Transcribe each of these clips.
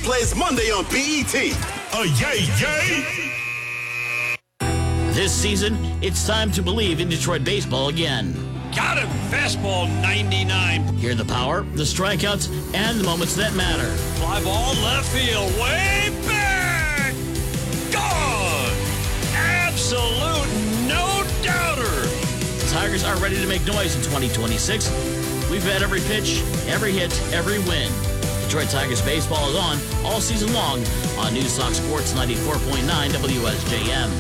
plays Monday on BET. Yay, yay! This season, it's time to believe in Detroit baseball again. Got him! Fastball 99. Hear the power, the strikeouts, and the moments that matter. Fly ball left field. Way back! Gone! Absolute no doubter. The Tigers are ready to make noise in 2026. We've had every pitch, every hit, every win. Detroit Tigers baseball is on all season long on News Talk Sports 94.9 WSJM.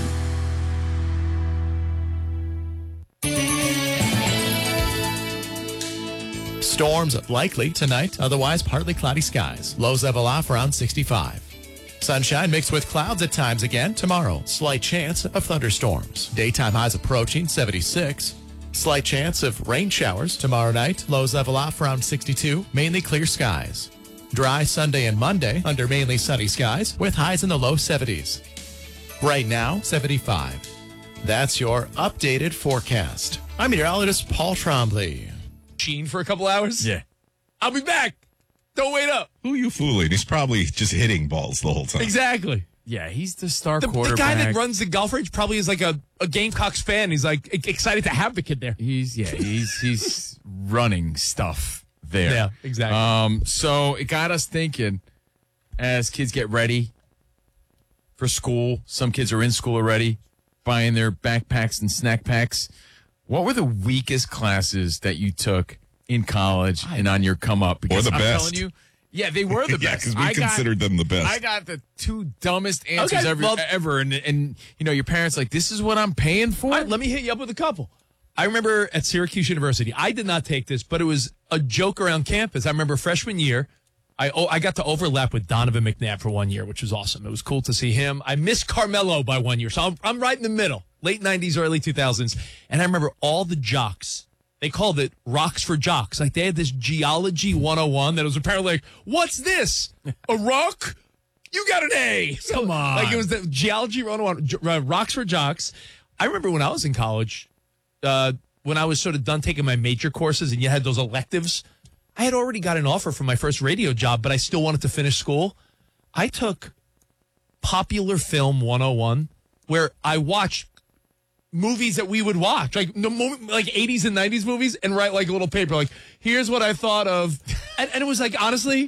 Storms likely tonight, otherwise partly cloudy skies. Lows level off around 65. Sunshine mixed with clouds at times again tomorrow. Slight chance of thunderstorms. Daytime highs approaching 76. Slight chance of rain showers tomorrow night. Lows level off around 62. Mainly clear skies. Dry Sunday and Monday under mainly sunny skies with highs in the low 70s. Right now, 75. That's your updated forecast. I'm meteorologist Paul Trombley. For a couple hours? Yeah. I'll be back. Don't wait up. Who are you fooling? He's probably just hitting balls the whole time. Exactly. Yeah, he's the star The quarterback. guy that runs the golf range probably is like a Gamecocks fan. He's like excited to have the kid there. He's running stuff there. Yeah, exactly. So it got us thinking as kids get ready for school. Some kids are in school already, buying their backpacks and snack packs. What were the weakest classes that you took in college and on your come up? Because Or the I'm best. telling you, yeah, they were the Yeah, best. because we considered them the best. I got the two dumbest answers Okay, ever. And you know, your parents like, this is what I'm paying for? All right, let me hit you up with a couple. I remember at Syracuse University, I did not take this, but it was a joke around campus. I remember freshman year, I got to overlap with Donovan McNabb for 1 year, which was awesome. It was cool to see him. I missed Carmelo by 1 year, so I'm right in the middle. Late 90s, early 2000s. And I remember all the jocks. They called it Rocks for Jocks. Like, they had this Geology 101 that was apparently like, what's this? A rock? You got an A. Come on. Like, it was the Geology 101, Rocks for Jocks. I remember when I was in college, when I was sort of done taking my major courses and you had those electives, I had already got an offer for my first radio job, but I still wanted to finish school. I took Popular Film 101, where I watched movies that we would watch, like 80s and 90s movies, and write like a little paper, like, here's what I thought of. And it was like, honestly,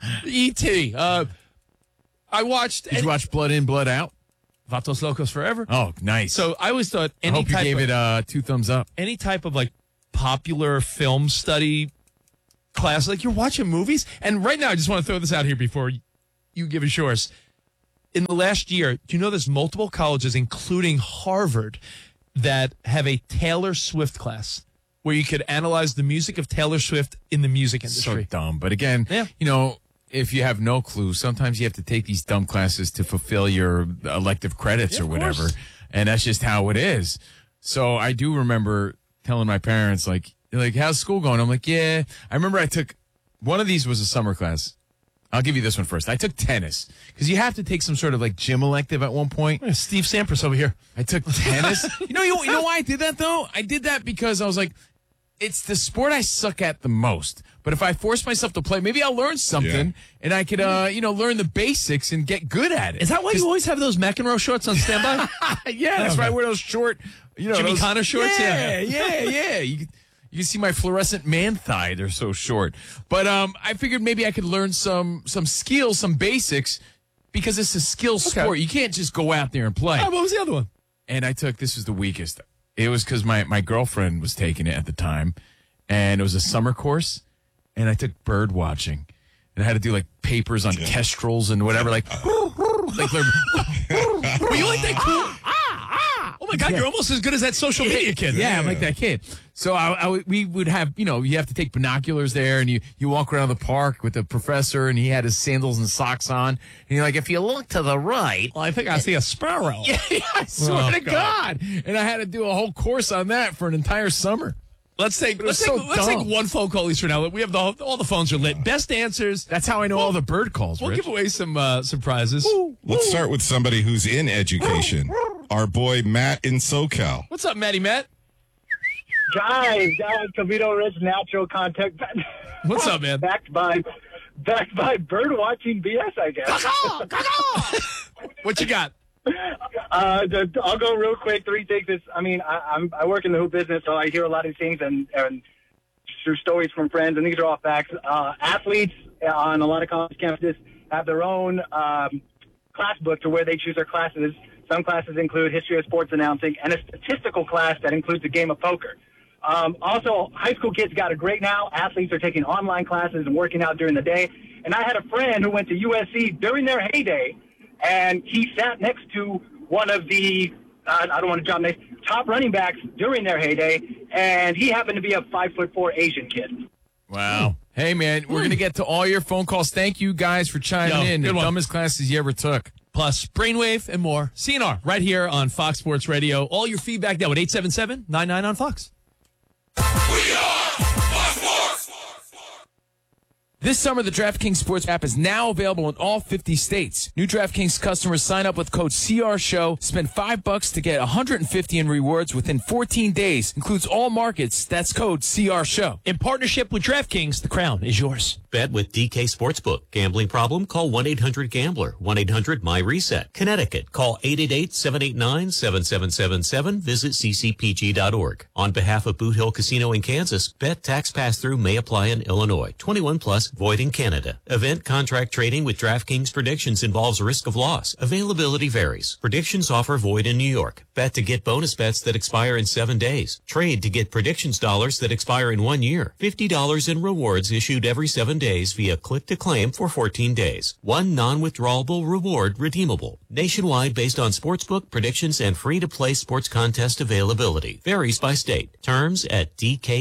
E.T. I watched... Did you watch Blood In, Blood Out? Vatos Locos Forever. Oh, nice. So I always thought I hope you gave it 2 thumbs up. any type of like popular film study class, like you're watching movies. And right now, I just want to throw this out here before you give it yours. In the last year, do you know there's multiple colleges, including Harvard, that have a Taylor Swift class where you could analyze the music of Taylor Swift in the music industry? So dumb. But again, Yeah. you know, if you have no clue, sometimes you have to take these dumb classes to fulfill your elective credits or whatever. And that's just how it is. So I do remember telling my parents, like, how's school going? I'm like, yeah. I remember I took one of these was a summer class. I'll give you this one first. I took tennis because you have to take some sort of like gym elective at one point. Steve Sampras over here. I took tennis. you know why I did that though? I did that because I was like, it's the sport I suck at the most. But if I force myself to play, maybe I'll learn something and I could, learn the basics and get good at it. Is that why you always have those McEnroe shorts on standby? Yeah, that's why I wear those short, Jimmy Connor shorts? Yeah. You can see my fluorescent man thigh. They're so short. But I figured maybe I could learn some skills, some basics, because it's a skill sport. You can't just go out there and play. What was the other one? And this was the weakest. It was because my girlfriend was taking it at the time, and it was a summer course, and I took bird watching. And I had to do like papers on kestrels and whatever, like Were you like that cool? Oh my God, you're almost as good as that social media kid. Yeah, I'm like that kid. So we would have, you have to take binoculars there, and you walk around the park with the professor, and he had his sandals and socks on. And you're like, if you look to the right. Well, I think I see a sparrow. Yeah, I swear to God. And I had to do a whole course on that for an entire summer. Let's take one phone call each for now. We have all the phones are lit. Best answers. That's how I know all the bird calls. We'll Rich. give away some prizes. Let's start with somebody who's in education. Our boy Matt in SoCal. What's up, Matt? Guys, Cavito Ridge Natural Contact. What's up, man? Backed by backed by bird watching BS, I guess. What you got? I'll go real quick. 3 things. I work in the hoop business, so I hear a lot of things and through stories from friends, and these are all facts. Athletes on a lot of college campuses have their own class book to where they choose their classes. Some classes include history of sports announcing and a statistical class that includes a game of poker. Also, high school kids got it great now. Athletes are taking online classes and working out during the day. And I had a friend who went to USC during their heyday, and he sat next to one of the, I don't want to jump names, top running backs during their heyday, and he happened to be a 5'4" Asian kid. Wow. Hey, man, we're going to get to all your phone calls. Thank you guys for chiming in. The dumbest classes you ever took. Plus Brainwave and more. CNR right here on Fox Sports Radio. All your feedback now at 877-99 on Fox. We are Fox Sports. This summer, the DraftKings Sports app is now available in all 50 states. New DraftKings customers sign up with code CRSHOW, spend $5 to get $150 in rewards within 14 days. Includes all markets. That's code CRSHOW. In partnership with DraftKings, the crown is yours. Bet with DK Sportsbook. Gambling problem? Call 1-800-GAMBLER. 1-800-MY-RESET. Connecticut. Call 888-789-7777. Visit ccpg.org. On behalf of Boot Hill Casino in Kansas, bet tax pass-through may apply in Illinois. 21 plus, void in Canada. Event contract trading with DraftKings Predictions involves risk of loss. Availability varies. Predictions offer void in New York. Bet to get bonus bets that expire in 7 days. Trade to get predictions dollars that expire in 1 year. $50 in rewards issued every 7 days via click to claim for 14 days. One non-withdrawable reward redeemable. Nationwide based on sportsbook predictions and free-to-play sports contest availability. Varies by state. Terms at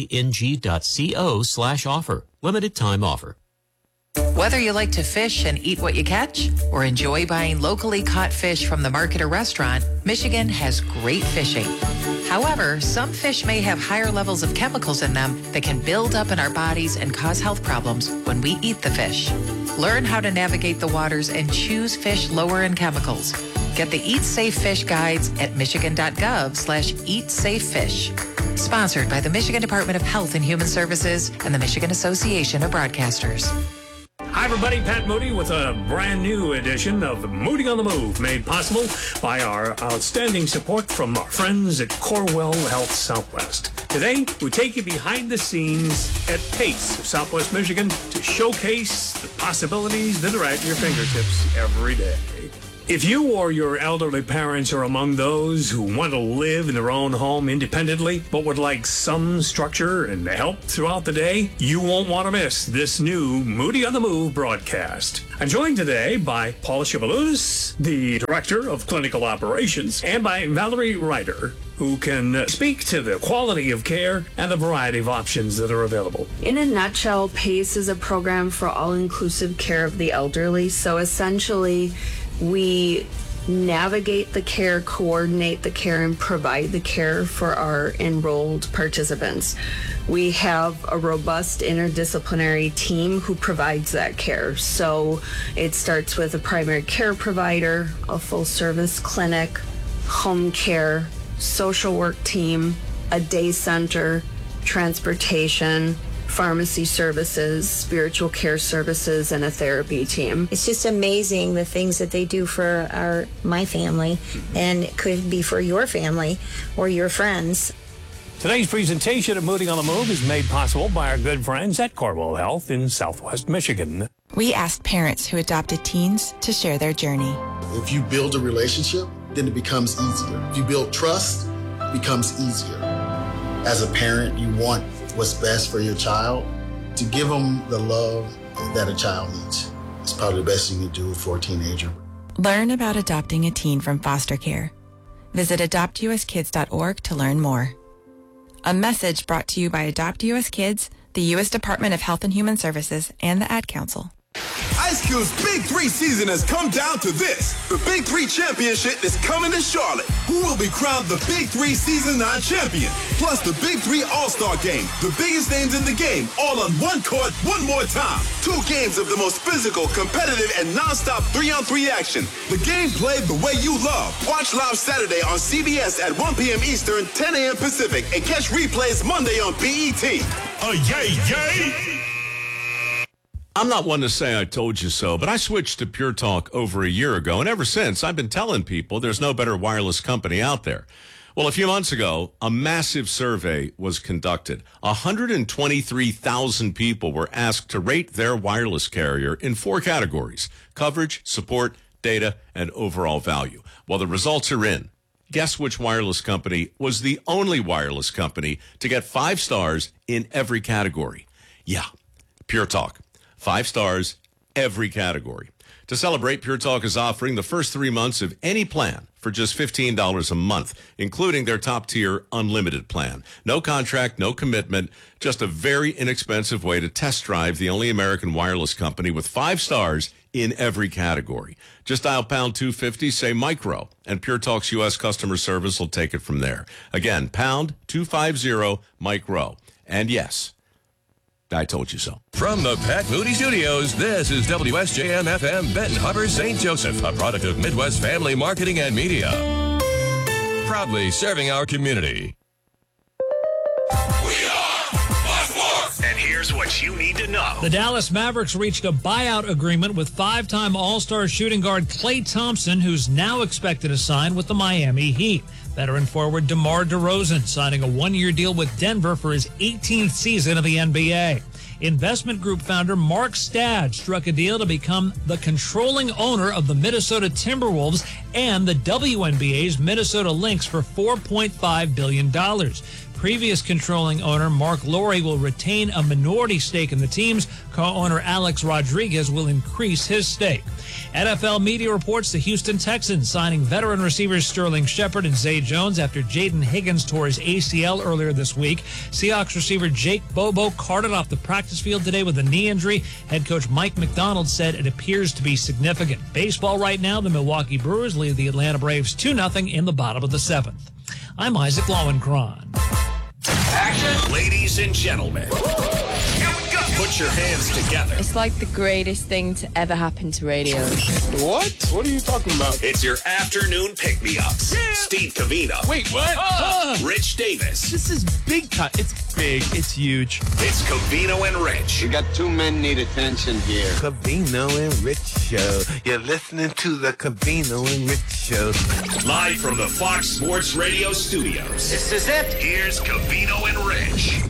dkng.co/offer. Limited time offer. Whether you like to fish and eat what you catch or enjoy buying locally caught fish from the market or restaurant, Michigan has great fishing. However, some fish may have higher levels of chemicals in them that can build up in our bodies and cause health problems when we eat the fish. Learn how to navigate the waters and choose fish lower in chemicals. Get the Eat Safe Fish guides at michigan.gov/eatsafefish. Sponsored by the Michigan Department of Health and Human Services and the Michigan Association of Broadcasters. Hi, everybody. Pat Moody with a brand new edition of Moody on the Move, made possible by our outstanding support from our friends at Corewell Health Southwest. Today, we take you behind the scenes at PACE of Southwest Michigan to showcase the possibilities that are at your fingertips every day. If you or your elderly parents are among those who want to live in their own home independently, but would like some structure and help throughout the day, you won't want to miss this new Moody on the Move broadcast. I'm joined today by Paula Shivalunas, the Director of Clinical Operations, and by Valerie Ryder, who can speak to the quality of care and the variety of options that are available. In a nutshell, PACE is a program for all-inclusive care of the elderly. So essentially, we navigate the care, coordinate the care, and provide the care for our enrolled participants. We have a robust interdisciplinary team who provides that care. So it starts with a primary care provider, a full-service clinic, home care, social work team, a day center, transportation, pharmacy services, spiritual care services, and a therapy team. It's just amazing the things that they do for my family, and it could be for your family or your friends. Today's presentation of Moody on the Move is made possible by our good friends at Corewell Health in Southwest Michigan. We asked parents who adopted teens to share their journey. If you build a relationship, then it becomes easier. If you build trust, it becomes easier. As a parent, you want what's best for your child. To give them the love that a child needs is probably the best you can do for a teenager. Learn about adopting a teen from foster care. Visit adoptuskids.org to learn more. A message brought to you by Adopt US Kids, the U.S. Department of Health and Human Services, and the Ad Council. Ice Cube's Big 3 season has come down to this. The Big 3 Championship is coming to Charlotte. Who will be crowned the Big 3 Season 9 champion? Plus the Big 3 All-Star Game. The biggest names in the game, all on one court, one more time. 2 games of the most physical, competitive, and non-stop 3-on-3 action. The game played the way you love. Watch live Saturday on CBS at 1 p.m. Eastern, 10 a.m. Pacific, and catch replays Monday on BET. Yay, yay! I'm not one to say I told you so, but I switched to Pure Talk over a year ago, and ever since, I've been telling people there's no better wireless company out there. Well, a few months ago, a massive survey was conducted. 123,000 people were asked to rate their wireless carrier in 4 categories: coverage, support, data, and overall value. Well, the results are in. Guess which wireless company was the only wireless company to get 5 stars in every category? Yeah, Pure Talk. 5 stars, every category. To celebrate, Pure Talk is offering the first 3 months of any plan for just $15 a month, including their top-tier unlimited plan. No contract, no commitment, just a very inexpensive way to test drive the only American wireless company with 5 stars in every category. Just dial pound 250, say micro, and Pure Talk's U.S. customer service will take it from there. Again, pound 250 micro. And yes, I told you so. From the Pat Moody Studios, this is WSJM-FM Benton Harbor, St. Joseph, a product of Midwest Family Marketing and Media. Proudly serving our community. And here's what you need to know. The Dallas Mavericks reached a buyout agreement with 5-time All-Star shooting guard Klay Thompson, who's now expected to sign with the Miami Heat. Veteran forward DeMar DeRozan signing a 1-year deal with Denver for his 18th season of the NBA. Investment group founder Mark Stad struck a deal to become the controlling owner of the Minnesota Timberwolves and the WNBA's Minnesota Lynx for $4.5 billion. Previous controlling owner Mark Lowry will retain a minority stake in the teams. Co-owner Alex Rodriguez will increase his stake. NFL media reports the Houston Texans signing veteran receivers Sterling Shepard and Zay Jones after Jaden Higgins tore his ACL earlier this week. Seahawks receiver Jake Bobo carted off the practice field today with a knee injury. Head coach Mike McDonald said it appears to be significant. Baseball right now, the Milwaukee Brewers lead the Atlanta Braves 2-0 in the bottom of the 7th. I'm Isaac Lowenkron. Action, ladies and gentlemen. Here we go. Put your hands together. It's like the greatest thing to ever happen to radio. What? What are you talking about? It's your afternoon pick-me-ups. Yeah. Steve Covino. Wait, what? Rich Davis. This is big time. It's big. It's huge. It's Covino and Rich. We got 2 men need attention here. Covino and Rich Show. You're listening to the Covino and Rich Show. Live from the Fox Sports Radio studios. This is it. Here's Covino and Rich.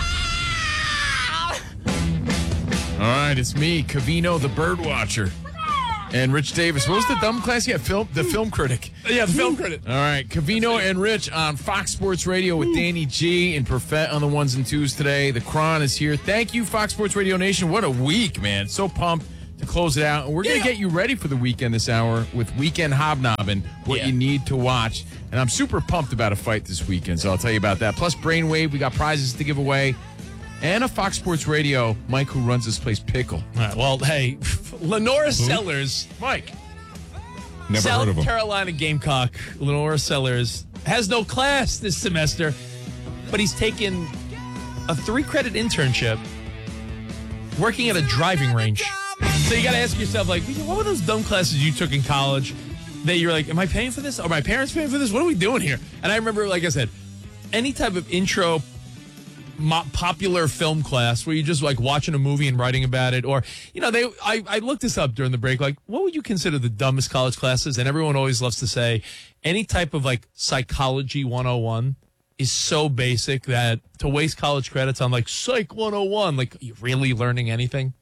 All right, it's me, Covino the Bird Watcher. And Rich Davis. What was the dumb class? Yeah, the film critic. Yeah, the film critic. All right, Covino and Rich on Fox Sports Radio with Danny G and Perfett on the 1s and 2s today. The Cron is here. Thank you, Fox Sports Radio Nation. What a week, man. So pumped to close it out. And we're going to get you ready for the weekend this hour with Weekend Hobnobbing, what you need to watch. And I'm super pumped about a fight this weekend, so I'll tell you about that. Plus, Brainwave, we got prizes to give away. And a Fox Sports Radio, Mike, who runs this place, Pickle. All right, well, hey, Lenora Sellers. Mike. Never South heard of him. Carolina Gamecock, Lenora Sellers, has no class this semester, but he's taken a 3-credit internship working at a driving range. So you got to ask yourself, like, what were those dumb classes you took in college that you're like, am I paying for this? Are my parents paying for this? What are we doing here? And I remember, like I said, any type of intro popular film class where you're just like watching a movie and writing about it, or I looked this up during the break, like what would you consider the dumbest college classes? And everyone always loves to say any type of like psychology 101 is so basic that to waste college credits on like psych 101, like are you really learning anything?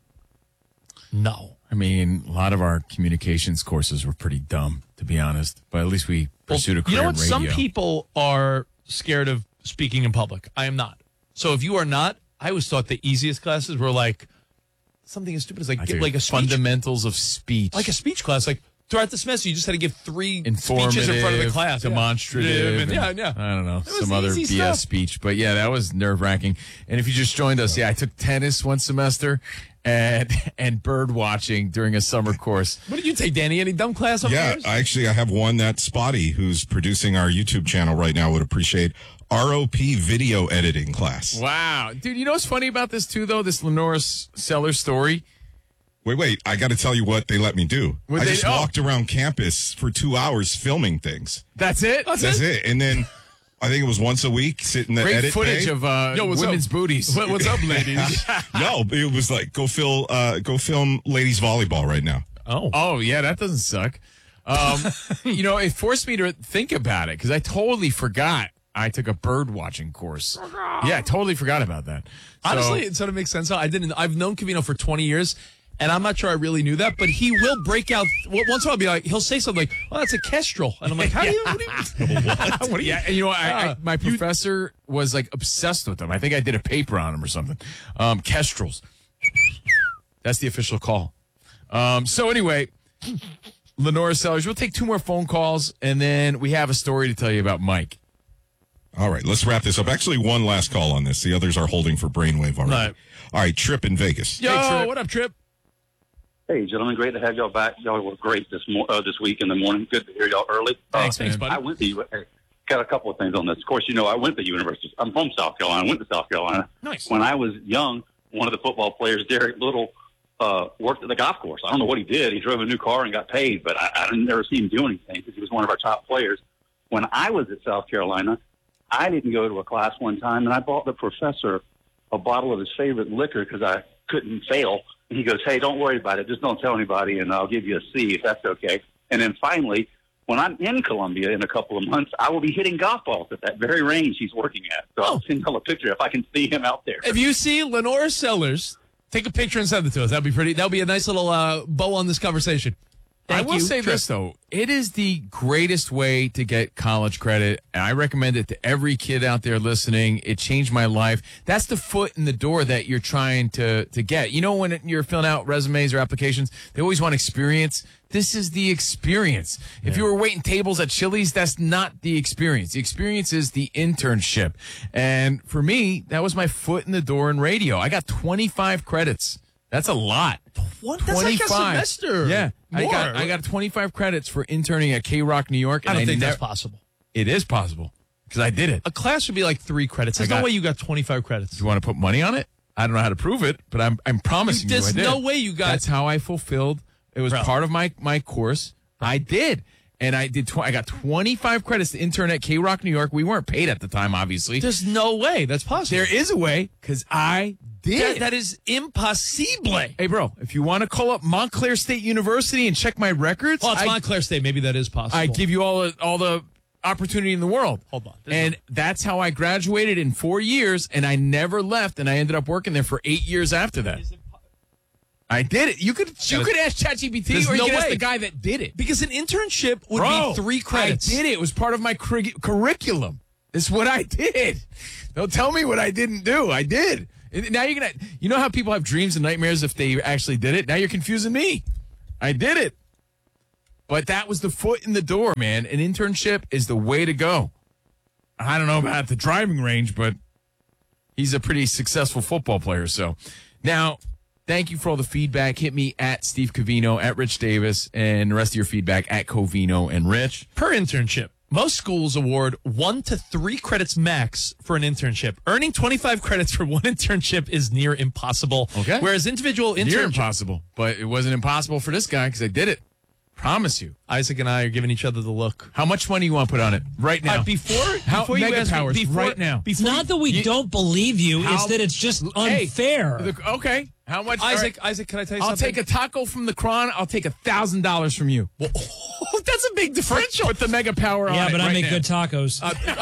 No. I mean, a lot of our communications courses were pretty dumb, to be honest, but at least we pursued a career in radio. Some people are scared of speaking in public. I am not. So if you are not, I always thought the easiest classes were like something as stupid as like a speech. Fundamentals of speech. Like a speech class. Like throughout the semester, you just had to give 3 speeches in front of the class. Demonstrative. Yeah. I don't know. Some other BS stuff. speech. But yeah, that was nerve-wracking. And if you just joined us, I took tennis one semester and bird watching during a summer course. What did you take, Danny? Any dumb class over yours? I have one that Spotty, who's producing our YouTube channel right now, would appreciate. ROP video editing class. Wow. Dude, you know what's funny about this too, though? This Lenora Sellers story? Wait. I got to tell you what they let me do. I just walked around campus for 2 hours filming things. That's it? That's it. And then I think it was once a week, sit in the Great edit footage bay. of what's women's up? booties. What's up, ladies? No, it was like go film ladies volleyball right now. Oh, yeah, that doesn't suck. It forced me to think about it because I totally forgot I took a bird watching course. Yeah, I totally forgot about that. Honestly, it sort of makes sense. I've known Covino for 20 years, and I'm not sure I really knew that, but he will break out. Once in a while, I'll be like, he'll say something like, "Oh, that's a kestrel," and I'm like, "What do you?" Yeah, and my professor was like obsessed with them. I think I did a paper on them or something. Kestrels. That's the official call. So anyway, Lenora Sellers, we'll take 2 more phone calls, and then we have a story to tell you about Mike. All right, let's wrap this up. Actually, one last call on this. The others are holding for Brainwave already. Right. All right, Trip in Vegas. Yo, Hey, Trip. what up, Trip? Hey, gentlemen, great to have y'all back. Y'all were great this week in the morning. Good to hear y'all early. Thanks, buddy. I went to got a couple of things on this. Of course, I went to university. I'm from South Carolina. I went to South Carolina. Nice. When I was young, one of the football players, Derek Little, worked at the golf course. I don't know what he did. He drove a new car and got paid, but I didn't never see him do anything because he was one of our top players. When I was at South Carolina, I didn't go to a class one time, and I bought the professor a bottle of his favorite liquor because I couldn't fail. And he goes, "Hey, don't worry about it. Just don't tell anybody, and I'll give you a C if that's okay." And then finally, when I'm in Columbia in a couple of months, I will be hitting golf balls at that very range he's working at. So I'll send y'all a picture if I can see him out there. If you see Lenora Sellers, take a picture and send it to us. That'd be pretty. That'll be a nice little bow on this conversation. I will say this, though. It is the greatest way to get college credit, and I recommend it to every kid out there listening. It changed my life. That's the foot in the door that you're trying to get. When you're filling out resumes or applications, they always want experience. This is the experience. If you were waiting tables at Chili's, that's not the experience. The experience is the internship. And for me, that was my foot in the door in radio. I got 25 credits. That's a lot. What? That's like a semester. Yeah. More. I got 25 credits for interning at K-Rock, New York. I don't think that's possible. It is possible because I did it. A class would be like 3 credits. There's no way you got 25 credits. You want to put money on it? I don't know how to prove it, but I'm promising you I did. There's no way you got. That's how I fulfilled. It was part of my course. I did. And I did. I got 25 credits to intern at K-Rock, New York. We weren't paid at the time, obviously. There's no way that's possible. There is a way because I did. That is impossible. Hey, bro, if you want to call up Montclair State University and check my records. Well, it's Montclair State. Maybe that is possible. I give you all the opportunity in the world. Hold on. And that's how I graduated in 4 years, and I never left, and I ended up working there for 8 years after that. I did it. You could ask ChatGPT, or you could ask the guy that did it. Because an internship would be 3 credits. I did it. It was part of my curriculum. It's what I did. Don't tell me what I didn't do. I did. And now you're gonna. You know how people have dreams and nightmares if they actually did it. Now you're confusing me. I did it. But that was the foot in the door, man. An internship is the way to go. I don't know about the driving range, but he's a pretty successful football player. So now. Thank you for all the feedback. Hit me at Steve Covino, at Rich Davis, and the rest of your feedback at Covino and Rich. Per internship, most schools award 1 to 3 credits max for an internship. Earning 25 credits for one internship is near impossible. Okay. Whereas individual internships... Near impossible, but it wasn't impossible for this guy because I did it. Promise you. Isaac and I are giving each other the look. How much money you want to put on it right now? Before you Mega ask Powers, me, right now. It's not that we don't believe you. It's that it's just unfair. Okay. How much? Isaac, can I tell you something? I'll take a taco from the Kron. I'll take $1,000 from you. Well, that's a big differential. Put the Mega Power on it. Yeah, but I make now. good tacos.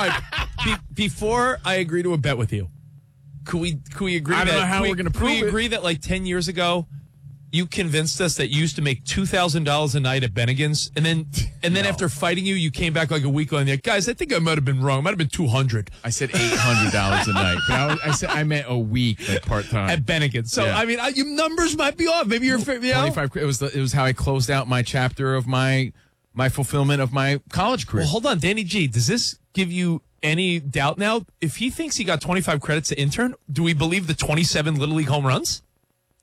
Before I agree to a bet with you, could we agree? I don't know how we're going to prove it. Can we agree that like 10 years ago, you convinced us that you used to make $2,000 a night at Bennigan's, and then after fighting you came back like a week on there. Guys, I think I might have been wrong. It might have been $200. I said $800 a night, but I meant a week, like part time at Bennigan's. So yeah. I mean, your numbers might be off. Maybe you're 25. It was how I closed out my chapter of my fulfillment of my college career. Well, hold on, Danny G. Does this give you any doubt now? If he thinks he got 25 credits to intern, do we believe the 27 Little League home runs?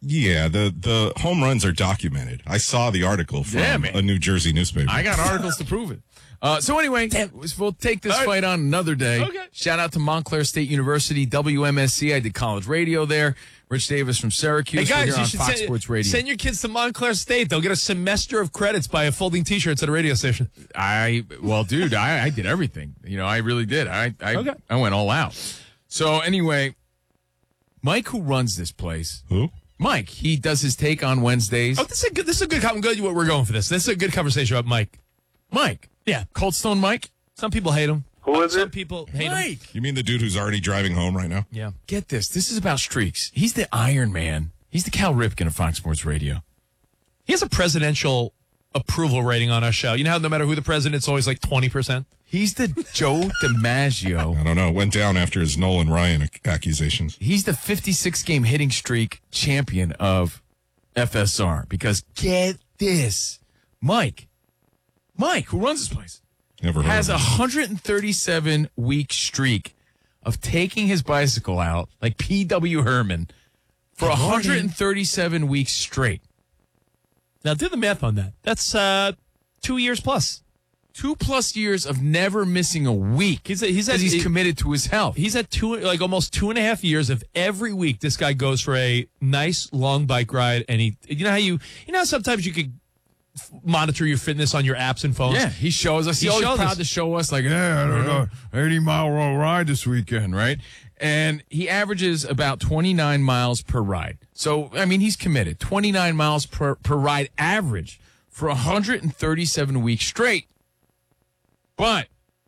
Yeah, the home runs are documented. I saw the article from a New Jersey newspaper. I got articles to prove it. So anyway, we'll take this fight on another day. Okay. Shout out to Montclair State University, WMSC. I did college radio there. Rich Davis from Syracuse. Hey, guys, We're here you on should Fox Sports Radio. send your kids to Montclair State. They'll get a semester of credits by folding T-shirts at a radio station. Well, dude, I did everything. I really did. I went all out. So anyway, Mike, who runs this place? Who? Mike. He does his take on Wednesdays. Oh, this is a good. I'm good. We're going for this. This is a good conversation about Mike. Mike. Yeah. Cold Stone Mike. Some people hate him. Who is Some it? people hate him. Mike. You mean the dude who's already driving home right now? Yeah. Get this. This is about streaks. He's the Iron Man. He's the Cal Ripken of Fox Sports Radio. He has a presidential approval rating on our show. You know how no matter who the president, it's always like 20%? He's the Joe DiMaggio. I don't know. It went down after his Nolan Ryan accusations. He's the 56-game hitting streak champion of FSR. Because get this. Mike, who runs this place, Never heard has of a him. 137-week streak of taking his bicycle out, like P.W. Herman, for 137 weeks straight. Now, do the math on that. That's 2 years plus. 2+ years of never missing a week. He's committed to his health. He's at almost 2.5 years of every week. This guy goes for a nice long bike ride, and how sometimes you could monitor your fitness on your apps and phones. Yeah, he shows us. He's always proud to show us, like, I don't know, 80-mile ride this weekend, right? And he averages about 29 miles per ride. So, I mean, he's committed. 29 miles per ride average for 137 weeks straight. But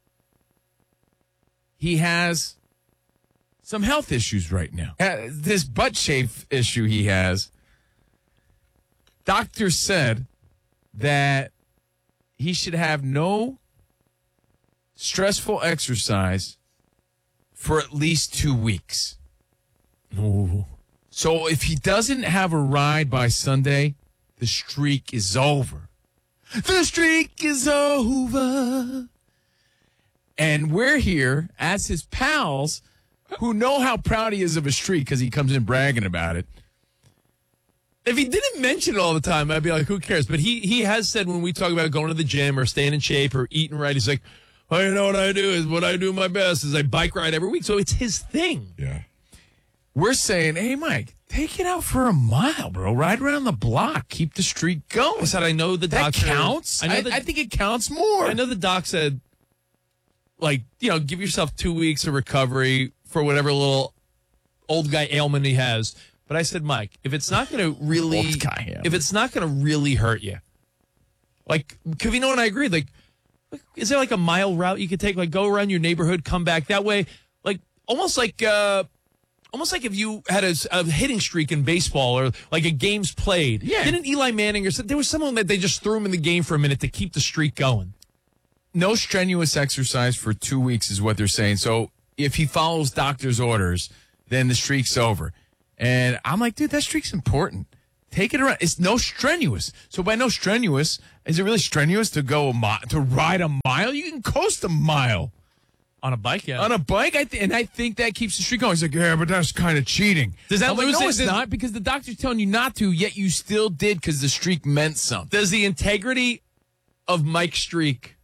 he has some health issues right now. This butt chafe issue he has, doctors said that he should have no stressful exercise for at least 2 weeks. Ooh. So if he doesn't have a ride by Sunday, the streak is over. The streak is over. And we're here as his pals who know how proud he is of his streak because he comes in bragging about it. If he didn't mention it all the time, I'd be like, who cares? But he has said when we talk about going to the gym or staying in shape or eating right, he's like, well, you know what I do is what I do my best is I bike ride every week. So it's his thing. Yeah. We're saying, hey, Mike, take it out for a mile, bro. Ride around the block. Keep the streak going. I said, I know the that doctor. Counts. I think it counts more. I know the doc said, give yourself 2 weeks of recovery for whatever little old guy ailment he has. But I said, Mike, if it's not going to really hurt you, like Covino and I agreed, like, is there like a mile route you could take, like go around your neighborhood, come back that way, like almost like if you had a hitting streak in baseball or like a game's played. Yeah. Didn't Eli Manning there was someone that they just threw him in the game for a minute to keep the streak going? No strenuous exercise for 2 weeks is what they're saying. So if he follows doctor's orders, then the streak's over. And I'm like, dude, that streak's important. Take it around. It's no strenuous. So by no strenuous, is it really strenuous to go to ride a mile? You can coast a mile. On a bike, yeah. On a bike, I think that keeps the streak going. He's like, yeah, but that's kind of cheating. Does that lose no, it? it's not, because the doctor's telling you not to, yet you still did because the streak meant something. Does the integrity of Mike's streak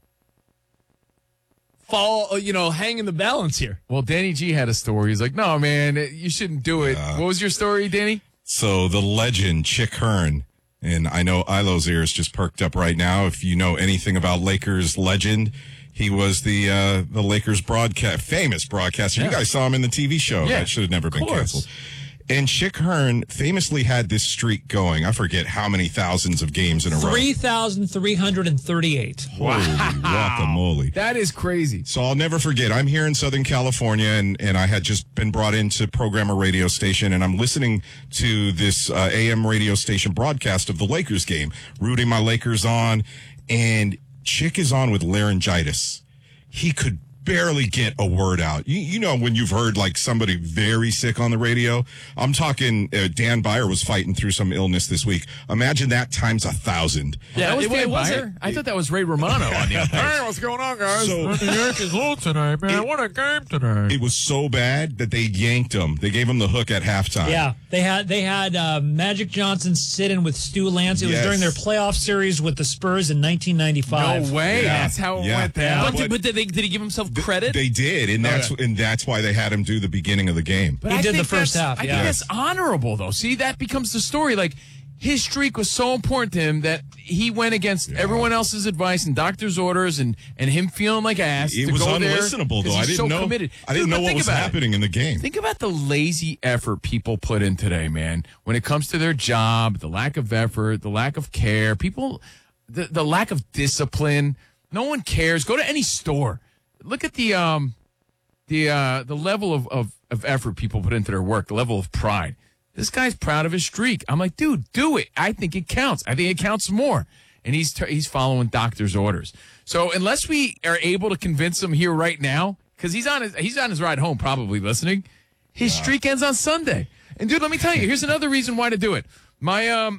hang in the balance here? Well, Danny G had a story. He's like, no, man, you shouldn't do it. What was your story, Danny? So the legend, Chick Hearn, and I know Ilo's ears just perked up right now. If you know anything about Lakers legend, he was the Lakers famous broadcaster. Yeah. You guys saw him in the TV show. Yeah, that should have never been canceled. And Chick Hearn famously had this streak going. I forget how many thousands of games in a row. 3,338. Holy guacamole. That is crazy. So I'll never forget. I'm here in Southern California, and I had just been brought in to program a radio station, and I'm listening to this AM radio station broadcast of the Lakers game, rooting my Lakers on, and Chick is on with laryngitis. He could barely get a word out. You know, when you've heard like somebody very sick on the radio, I'm talking Dan Byer was fighting through some illness this week. Imagine that times 1,000. Yeah, that was Dan was Byer? I thought that was Ray Romano on the other. Hey, what's going on, guys? So- the Yankees lose tonight, man. What a game tonight. It was so bad that they yanked him. They gave him the hook at halftime. Yeah, they had Magic Johnson sit in with Stu Lance. It was Yes. during their playoff series with the Spurs in 1995. No way. Yeah. That's how it Yeah. went down. But did he give himself credit? They did, and that's why they had him do the beginning of the game. But He I did the think first that's- half, I yeah. think that's honorable, though. See, that becomes the story. Like, his streak was so important to him that he went against everyone else's advice and doctor's orders and him feeling like ass. It to was go there unlistenable, 'cause though. I he's didn't so know. committed. I didn't Dude, know but what think was about it. happening in the game. Think about the lazy effort people put in today, man. When it comes to their job, the lack of effort, the lack of care, people, the lack of discipline. No one cares. Go to any store. Look at the level of effort people put into their work, the level of pride. This guy's proud of his streak. I'm like, dude, do it. I think it counts. I think it counts more. And he's following doctor's orders. So unless we are able to convince him here right now, because he's on his ride home, probably listening, his streak ends on Sunday. And dude, let me tell you, here's another reason why to do it. My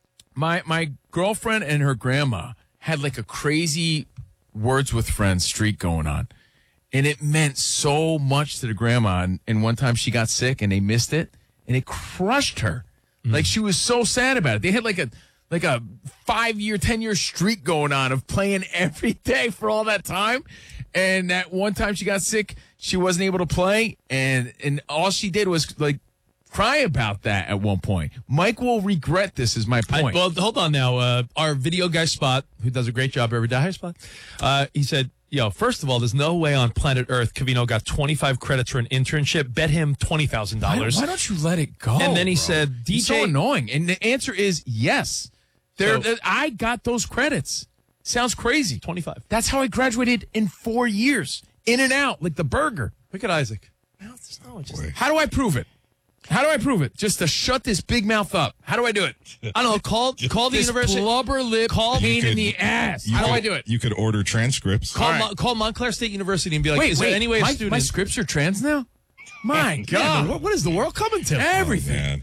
girlfriend and her grandma had like a crazy Words with Friends streak going on. And it meant so much to the grandma. And one time she got sick and they missed it. And it crushed her. Like, she was so sad about it. They had like a 5-year, 10-year streak going on of playing every day for all that time. And that one time she got sick, she wasn't able to play. And all she did was like cry about that at one point. Mike will regret this, is my point. Well, hold on now. Our video guy, Spot, who does a great job every day. Hi, Spot. He said, first of all, there's no way on planet Earth Covino got 25 credits for an internship. Bet him $20,000. Why don't you let it go? And then he said, He's so annoying. And the answer is yes. I got those credits. Sounds crazy. 25. That's how I graduated in 4 years. In and out, like the burger. Look at Isaac. How do I prove it? How do I prove it? Just to shut this big mouth up. How do I do it? I don't know. Call the this university. Blubber lip pain in the ass. How do I do it? You could order transcripts. Call Montclair State University and be like, is there any way a student... my scripts are trans now? My God. What is the world coming to? Everything.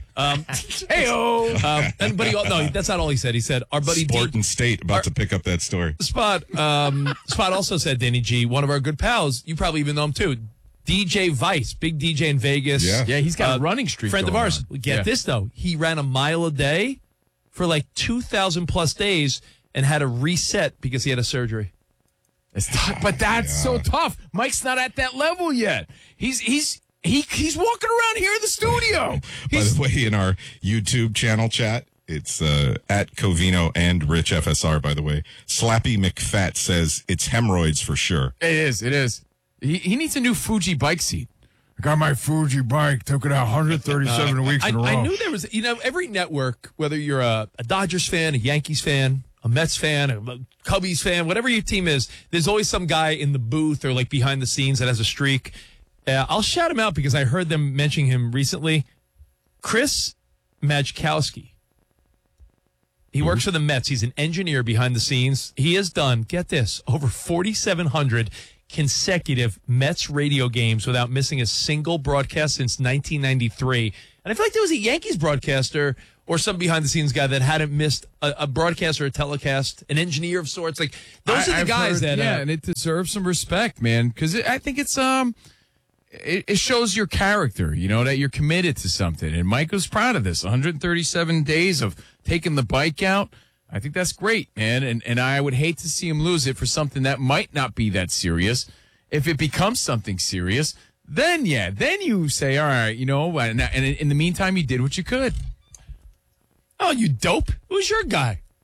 Hey-oh. No, that's not all he said. He said, our buddy Sport and State about to pick up that story. Spot also said, Danny G, one of our good pals, you probably even know him too, DJ Vice, big DJ in Vegas. Yeah, he's got a running streak. Friend of going ours. on. Get this, though. He ran a mile a day for like 2,000 plus days and had to reset because he had a surgery. It's tough, but that's so tough. Mike's not at that level yet. He's walking around here in the studio. By the way, in our YouTube channel chat, it's at Covino and Rich FSR, by the way. Slappy McFat says it's hemorrhoids for sure. It is. He needs a new Fuji bike seat. I got my Fuji bike, took it out 137 weeks in a row. I knew there was, every network, whether you're a Dodgers fan, a Yankees fan, a Mets fan, a Cubbies fan, whatever your team is, there's always some guy in the booth or like behind the scenes that has a streak. I'll shout him out because I heard them mentioning him recently. Chris Majkowski. He works for the Mets. He's an engineer behind the scenes. He has done, get this, over 4,700 consecutive Mets radio games without missing a single broadcast since 1993. And I feel like there was a Yankees broadcaster or some behind-the-scenes guy that hadn't missed a broadcast or a telecast, an engineer of sorts. Like, those are the guys that... Yeah, and it deserves some respect, man, because I think it's... It shows your character, that you're committed to something. And Mike was proud of this. 137 days of taking the bike out. I think that's great, man. And I would hate to see him lose it for something that might not be that serious. If it becomes something serious, then you say, all right, and in the meantime, you did what you could. Oh, you dope. Who's your guy?